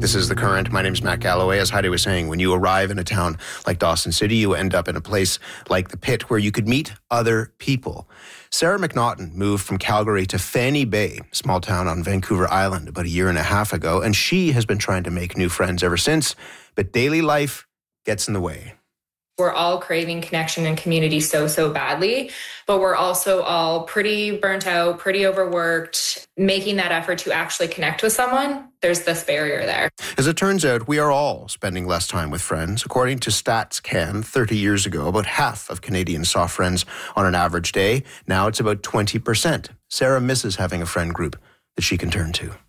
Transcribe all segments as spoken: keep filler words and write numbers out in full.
This is The Current. My name is Matt Galloway. As Heidi was saying, when you arrive in a town like Dawson City, you end up in a place like the Pit where you could meet other people. Sarah McNaughton moved from Calgary to Fanny Bay, a small town on Vancouver Island, about a year and a half ago, and she has been trying to make new friends ever since, but daily life gets in the way. We're all craving connection and community so, so badly, but we're also all pretty burnt out, pretty overworked. Making that effort to actually connect with someone, there's this barrier there. As it turns out, we are all spending less time with friends. According to StatsCan, thirty years ago, about half of Canadians saw friends on an average day. Now it's about twenty percent. Sarah misses having a friend group that she can turn to.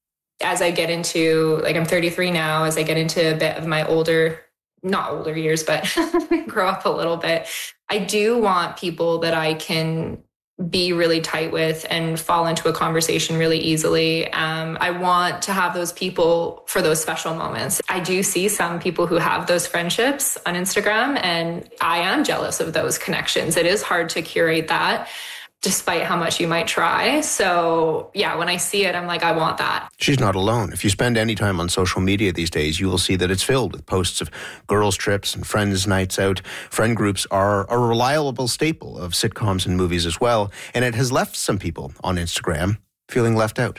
As I get into, like I'm thirty-three now, as I get into a bit of my older not older years, but grow up a little bit. I do want people that I can be really tight with and fall into a conversation really easily. Um, I want to have those people for those special moments. I do see some people who have those friendships on Instagram, and I am jealous of those connections. It is hard to curate that, despite how much you might try. So yeah, when I see it, I'm like, I want that. She's not alone. If you spend any time on social media these days, you will see that it's filled with posts of girls' trips and friends' nights out. Friend groups are a reliable staple of sitcoms and movies as well. And it has left some people on Instagram feeling left out.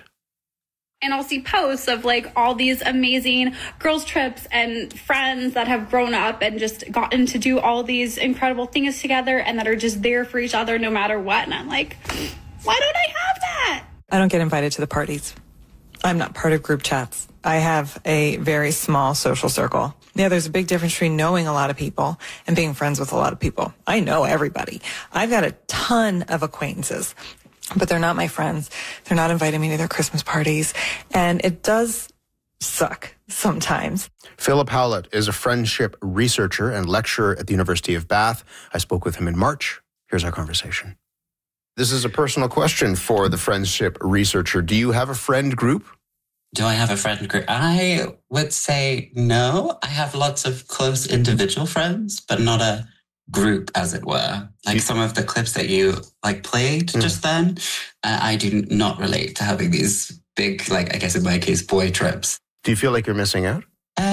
And I'll see posts of like all these amazing girls' trips and friends that have grown up and just gotten to do all these incredible things together and that are just there for each other no matter what. And I'm like, why don't I have that? I don't get invited to the parties. I'm not part of group chats. I have a very small social circle. Yeah, there's a big difference between knowing a lot of people and being friends with a lot of people. I know everybody. I've got a ton of acquaintances, but they're not my friends. They're not inviting me to their Christmas parties. And it does suck sometimes. Philip Howlett is a friendship researcher and lecturer at the University of Bath. I spoke with him in March. Here's our conversation. This is a personal question for the friendship researcher. Do you have a friend group? Do I have a friend group? I would say no. I have lots of close individual friends, but not a group, as it were. Like some of the clips that you like played mm. just then, uh, I do not relate to having these big, like I guess in my case, boy trips. Do you feel like you're missing out?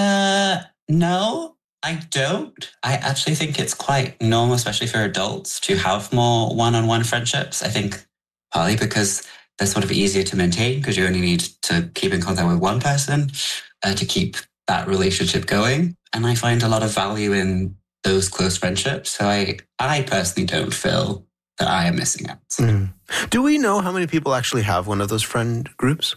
Uh, no, I don't. I actually think it's quite normal, especially for adults, to have more one-on-one friendships. I think partly because they're sort of easier to maintain because you only need to keep in contact with one person uh, to keep that relationship going. And I find a lot of value in those close friendships. So I, I personally don't feel that I am missing out. Mm. Do we know how many people actually have one of those friend groups?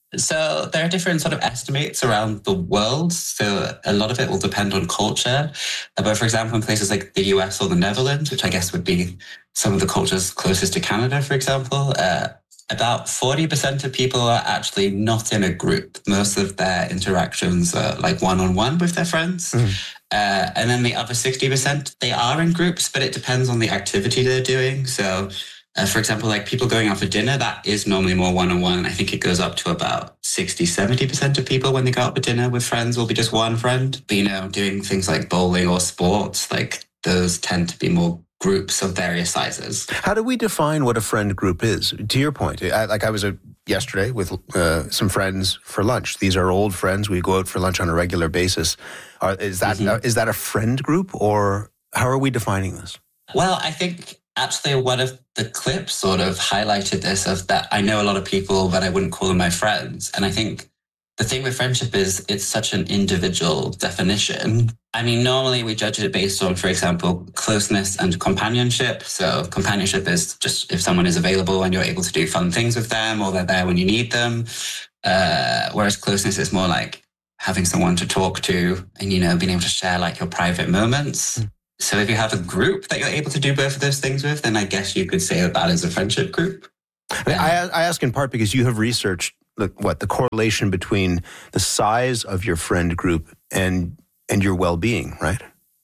So there are different sort of estimates around the world. So a lot of it will depend on culture. But for example, in places like the U S or the Netherlands, which I guess would be some of the cultures closest to Canada, for example, uh, about forty percent of people are actually not in a group. Most of their interactions are like one-on-one with their friends. Mm. Uh, and then the other sixty percent, they are in groups, but it depends on the activity they're doing. So, uh, for example, like people going out for dinner, that is normally more one-on-one. I think it goes up to about sixty, seventy percent of people when they go out for dinner with friends will be just one friend. But, you know, doing things like bowling or sports, like those tend to be more groups of various sizes. How do we define what a friend group is? To your point, I, like I was a, yesterday with uh, some friends for lunch. These are old friends. We go out for lunch on a regular basis. Are, is that mm-hmm. uh, is that a friend group, or how are we defining this? Well, I think actually one of the clips sort of highlighted this, of that I know a lot of people, but I wouldn't call them my friends. And I think the thing with friendship is it's such an individual definition. I mean, normally we judge it based on, for example, closeness and companionship. So companionship is just if someone is available and you're able to do fun things with them, or they're there when you need them. Uh, whereas closeness is more like having someone to talk to and, you know, being able to share like your private moments. Mm. So if you have a group that you're able to do both of those things with, then I guess you could say that that is a friendship group. I, mean, I, I ask in part because you have researched the, what the correlation between the size of your friend group and and your well-being, right?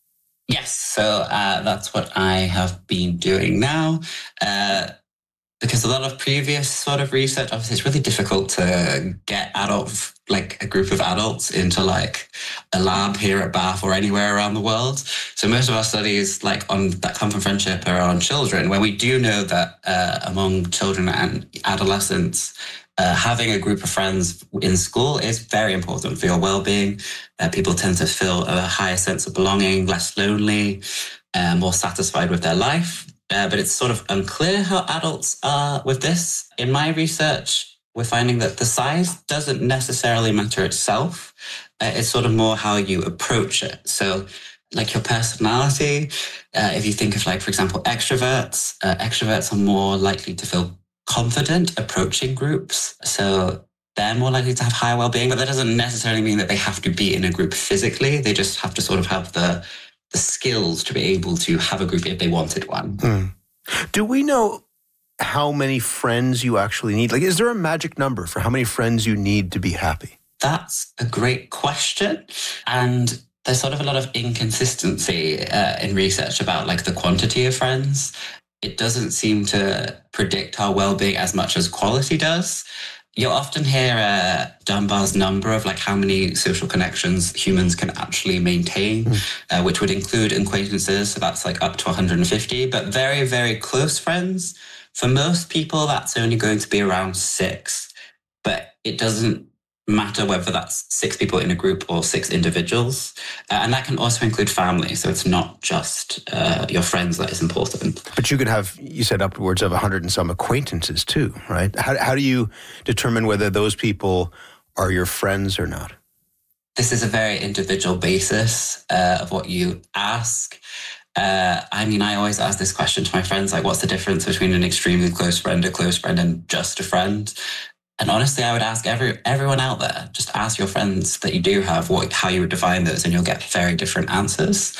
Yes. So uh, that's what I have been doing now. Uh, because a lot of previous sort of research, obviously it's really difficult to get adult, like a group of adults into like a lab here at Bath or anywhere around the world. So most of our studies like on that come from friendship are on children, where we do know that uh, among children and adolescents, Uh, having a group of friends in school is very important for your well-being. Uh, people tend to feel a higher sense of belonging, less lonely, uh, more satisfied with their life. Uh, but it's sort of unclear how adults are with this. In my research, we're finding that the size doesn't necessarily matter itself. Uh, it's sort of more how you approach it. So like your personality, uh, if you think of like, for example, extroverts, uh, extroverts are more likely to feel confident approaching groups. So they're more likely to have higher well-being, but that doesn't necessarily mean that they have to be in a group physically. They just have to sort of have the the skills to be able to have a group if they wanted one. Mm. Do we know how many friends you actually need? Like, is there a magic number for how many friends you need to be happy? That's a great question. And there's sort of a lot of inconsistency uh, in research about like the quantity of friends. It doesn't seem to predict our well-being as much as quality does. You'll often hear uh, Dunbar's number of like how many social connections humans can actually maintain, mm. uh, which would include acquaintances. So that's like up to one hundred fifty, but very, very close friends. For most people, that's only going to be around six, but it doesn't matter whether that's six people in a group or six individuals. Uh, and that can also include family. So it's not just uh, your friends that is important. But you could have, you said upwards of a hundred and some acquaintances too, right? How, how do you determine whether those people are your friends or not? This is a very individual basis uh, of what you ask. Uh, I mean, I always ask this question to my friends, like, what's the difference between an extremely close friend, a close friend, and just a friend? And honestly, I would ask every everyone out there, just ask your friends that you do have what how you would define those, and you'll get very different answers.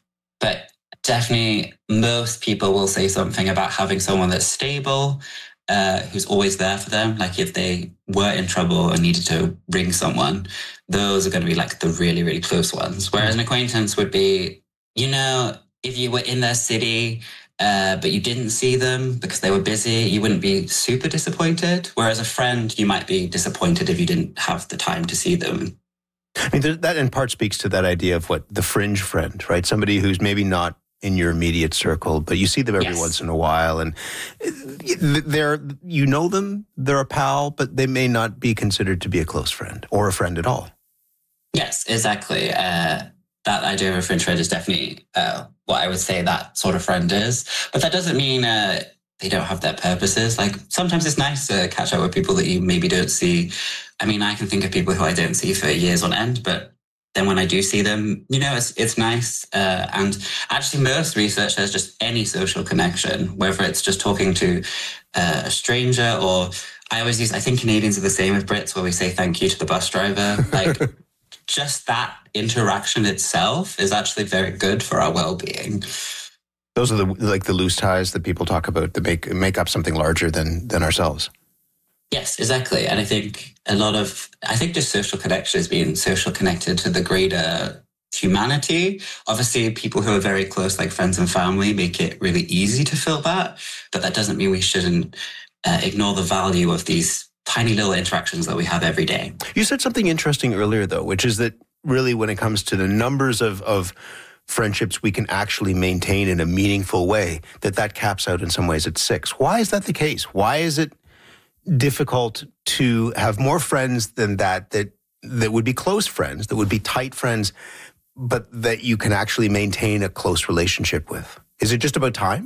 But definitely, most people will say something about having someone that's stable, uh, who's always there for them. Like if they were in trouble and needed to ring someone, those are going to be like the really, really close ones. Whereas an acquaintance would be, you know, if you were in their city, Uh, but you didn't see them because they were busy, you wouldn't be super disappointed. Whereas a friend, you might be disappointed if you didn't have the time to see them. I mean, that in part speaks to that idea of what the fringe friend, right? Somebody who's maybe not in your immediate circle, but you see them every Yes. once in a while, and they're, you know them, they're a pal, but they may not be considered to be a close friend or a friend at all. Yes, exactly. Uh, that idea of a fringe friend is definitely uh, what I would say that sort of friend is. But that doesn't mean uh, they don't have their purposes. Like sometimes it's nice to catch up with people that you maybe don't see. I mean, I can think of people who I don't see for years on end, but then when I do see them, you know, it's it's nice. Uh, and actually most research says just any social connection, whether it's just talking to uh, a stranger or I always use, I think Canadians are the same with Brits where we say thank you to the bus driver. Like just that interaction itself is actually very good for our well-being. Those are the like the loose ties that people talk about that make make up something larger than than ourselves. Yes, exactly. And I think a lot of, I think just social connection is being social connected to the greater humanity. Obviously, people who are very close, like friends and family, make it really easy to feel that. But that doesn't mean we shouldn't uh, ignore the value of these tiny little interactions that we have every day. You said something interesting earlier, though, which is that really when it comes to the numbers of, of friendships we can actually maintain in a meaningful way, that that caps out in some ways at six. Why is that the case? Why is it difficult to have more friends than that, that that would be close friends, that would be tight friends, but that you can actually maintain a close relationship with? Is it just about time?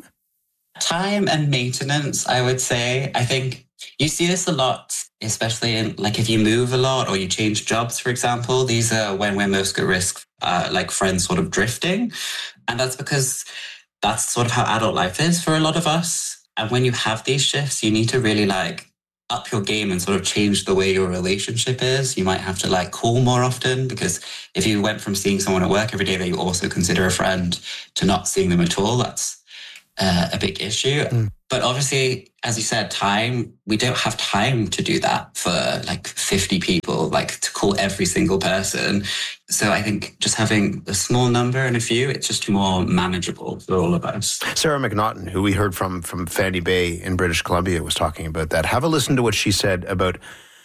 Time and maintenance, I would say. I think you see this a lot, especially in like if you move a lot or you change jobs, for example. These are when we're most at risk, uh, like friends sort of drifting. And that's because that's sort of how adult life is for a lot of us. And when you have these shifts, you need to really like up your game and sort of change the way your relationship is. You might have to like call more often, because if you went from seeing someone at work every day that you also consider a friend to not seeing them at all, that's uh, a big issue. Mm. But obviously, as you said, time, we don't have time to do that for like fifty people, like to call every single person. So I think just having a small number and a few, it's just more manageable for all of us. Sarah McNaughton, who we heard from from Fanny Bay in British Columbia, was talking about that. Have a listen to what she said about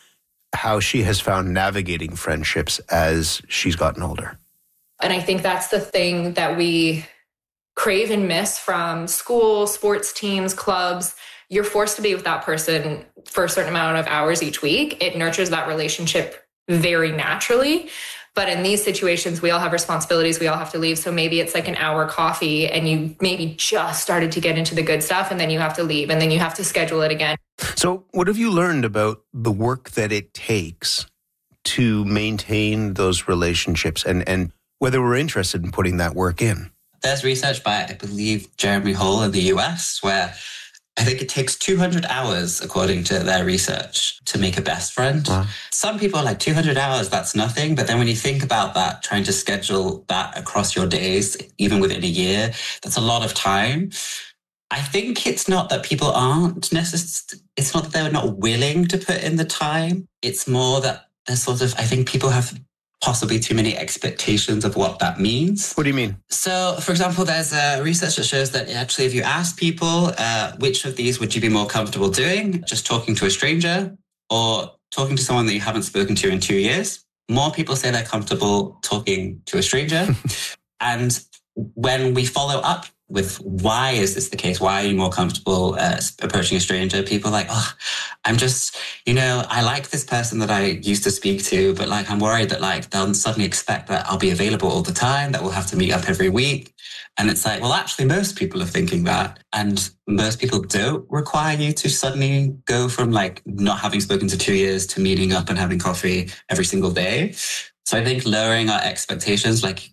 how she has found navigating friendships as she's gotten older. And I think that's the thing that we crave and miss from school, sports teams, clubs. you're forced to be with that person for a certain amount of hours each week. It nurtures that relationship very naturally. But in these situations, we all have responsibilities. We all have to leave. So maybe it's like an hour coffee and you maybe just started to get into the good stuff and then you have to leave and then you have to schedule it again. So what have you learned about the work that it takes to maintain those relationships and, and whether we're interested in putting that work in? There's research by, I believe, Jeremy Hall in the U S, where I think it takes two hundred hours, according to their research, to make a best friend. Wow. Some people are like, two hundred hours, that's nothing. But then when you think about that, trying to schedule that across your days, even within a year, that's a lot of time. I think it's not that people aren't necessarily, it's not that they're not willing to put in the time. It's more that there's sort of, I think people have possibly too many expectations of what that means. What do you mean? So, for example, there's uh, research that shows that actually if you ask people, uh, which of these would you be more comfortable doing? Just talking to a stranger or talking to someone that you haven't spoken to in two years? More people say they're comfortable talking to a stranger. And when we follow up with why is this the case? Why are you more comfortable uh, approaching a stranger? People are like, oh, I'm just, you know, I like this person that I used to speak to, but like, I'm worried that like, they'll suddenly expect that I'll be available all the time, that we'll have to meet up every week. And it's like, well, actually, most people are thinking that. And most people don't require you to suddenly go from like not having spoken to two years to meeting up and having coffee every single day. So I think lowering our expectations, like,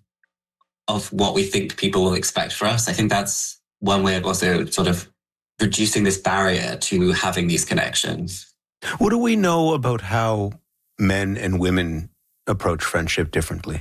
of what we think people will expect for us. I think that's one way of also sort of reducing this barrier to having these connections. What do we know about how men and women approach friendship differently?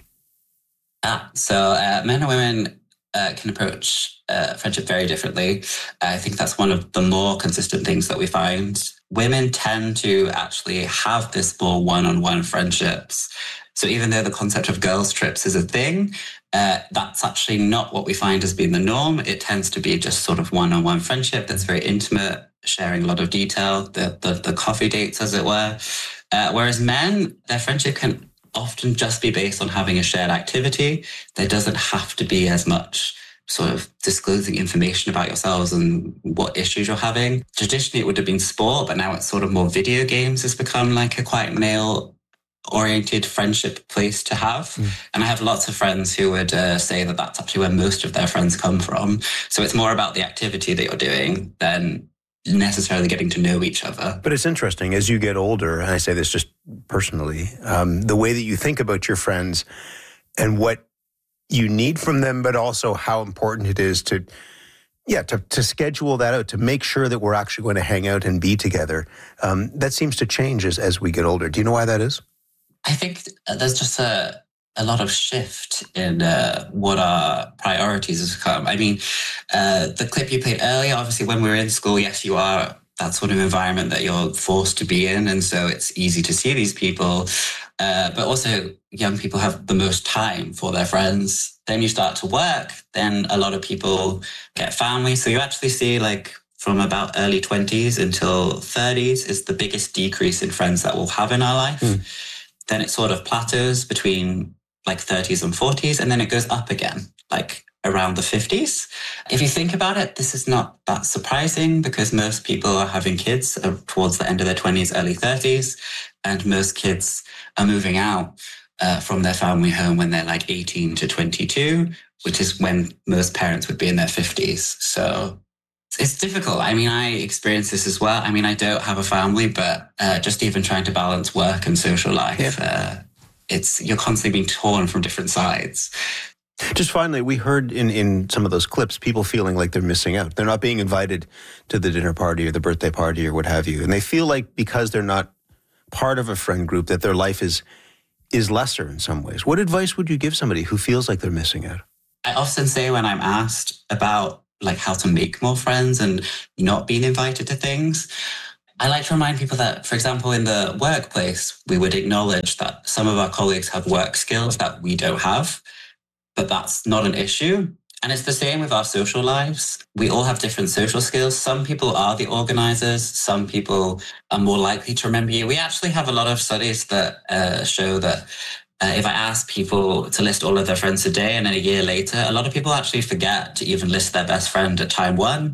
Ah, so uh, men and women uh, can approach uh, friendship very differently. I think that's one of the more consistent things that we find. Women tend to actually have this more one-on-one friendships. So even though the concept of girls' trips is a thing, uh, that's actually not what we find as being the norm. It tends to be just sort of one-on-one friendship that's very intimate, sharing a lot of detail, the the, the coffee dates, as it were. Uh, whereas men, their friendship can often just be based on having a shared activity. There doesn't have to be as much sort of disclosing information about yourselves and what issues you're having. Traditionally, it would have been sport, but now it's sort of more video games has become like a quite male oriented friendship place to have. Mm. And I have lots of friends who would uh, say that that's actually where most of their friends come from. So it's more about the activity that you're doing than necessarily getting to know each other. But it's interesting, as you get older, and I say this just personally, um, the way that you think about your friends and what you need from them, but also how important it is to Yeah, to, to schedule that out, to make sure that we're actually going to hang out and be together. Um, that seems to change as, as we get older. Do you know why that is? I think there's just a, a lot of shift in uh, what our priorities has become. I mean, uh, the clip you played earlier, obviously when we were in school, yes, you are that sort of environment that you're forced to be in. And so it's easy to see these people. Uh, but also young people have the most time for their friends. Then you start to work, then a lot of people get families. So you actually see like from about early twenties until thirties is the biggest decrease in friends that we'll have in our life. Mm. Then it sort of plateaus between like thirties and forties, and then it goes up again, like around the fifties. If you think about it, this is not that surprising because most people are having kids towards the end of their twenties, early thirties, and most kids are moving out uh, from their family home when they're like eighteen to twenty-two, which is when most parents would be in their fifties. So it's difficult. I mean, I experience this as well. I mean, I don't have a family, but uh, just even trying to balance work and social life, yeah. uh, it's you're constantly being torn from different sides. Just finally, we heard in, in some of those clips, people feeling like they're missing out. They're not being invited to the dinner party or the birthday party or what have you. And they feel like because they're not part of a friend group, that their life is is lesser in some ways. What advice would you give somebody who feels like they're missing out? I often say when I'm asked about like how to make more friends and not being invited to things, I like to remind people that, for example, in the workplace, we would acknowledge that some of our colleagues have work skills that we don't have, but that's not an issue. And it's the same with our social lives. We all have different social skills. Some people are the organizers. Some people are more likely to remember you. We actually have a lot of studies that uh, show that Uh, if I ask people to list all of their friends today and then a year later, a lot of people actually forget to even list their best friend at time one.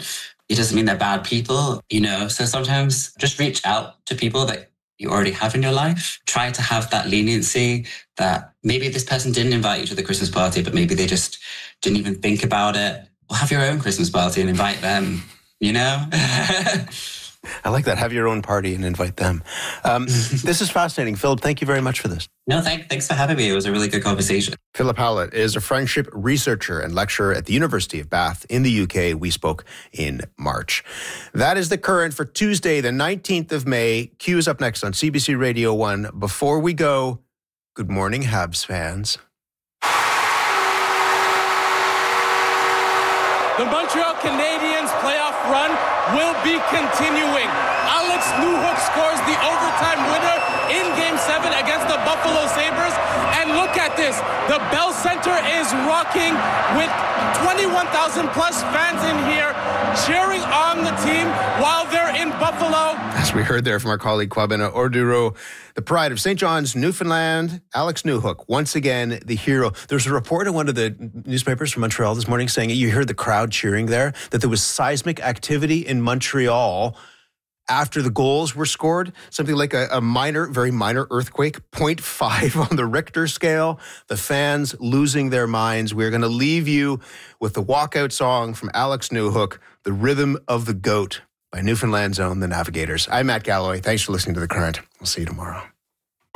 it doesn't mean they're bad people, you know? So sometimes just reach out to people that you already have in your life. Try to have that leniency that maybe this person didn't invite you to the Christmas party, but maybe they just didn't even think about it. Well, have your own Christmas party and invite them, you know? I like that. Have your own party and invite them. Um, this is fascinating. Philip, thank you very much for this. No, thank, thanks for having me. It was a really good conversation. Philip Hallett is a friendship researcher and lecturer at the University of Bath in the U K. We spoke in March. That is The Current for Tuesday, the nineteenth of May. Q is up next on C B C Radio one. Before we go, good morning, Habs fans. The Montreal Canadiens playoff run will be continuing. Alex Newhook scores the overtime winner in Game seven against the Buffalo Sabres. And look at this. The Bell Center is rocking with twenty-one thousand plus fans in here cheering on the team while they're in Buffalo. As we heard there from our colleague Kwabena Orduro, the pride of Saint John's, Newfoundland, Alex Newhook, once again, the hero. There's a report in one of the newspapers from Montreal this morning saying you heard the crowd cheering there, that there was seismic activity in Montreal after the goals were scored, something like a, a minor, very minor earthquake, zero point five on the Richter scale. The fans losing their minds. We're going to leave you with the walkout song from Alex Newhook, The Rhythm of the Goat by Newfoundland's own The Navigators. I'm Matt Galloway. Thanks for listening to The Current. We'll see you tomorrow.